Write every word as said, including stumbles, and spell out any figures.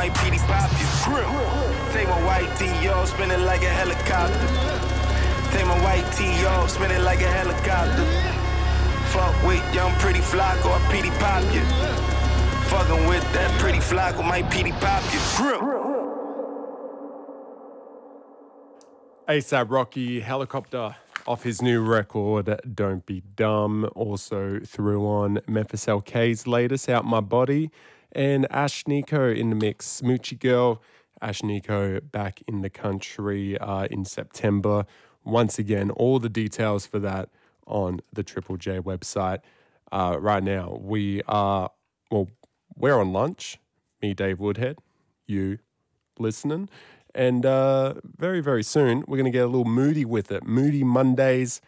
might P D pop you. Take my white tee off, spin it like a helicopter. Take my white tee off, spin it like a helicopter. Fuck with young pretty Flocko, I P D pop you. Fucking with that pretty Flocko, might P D pop you. A$AP Rocky, Helicopter, off his new record, Don't Be Dumb. Also threw on Memphis L K's latest, Out My Body, and Ashnikko in the mix, Smoochie Girl. Ashnikko back in the country uh, in September. Once again, all the details for that on the Triple J website. Uh, right now, we are, well, we're on lunch. Me, Dave Woodhead, you listening. And uh, very, very soon, we're going to get a little moody with it. Moody Mondays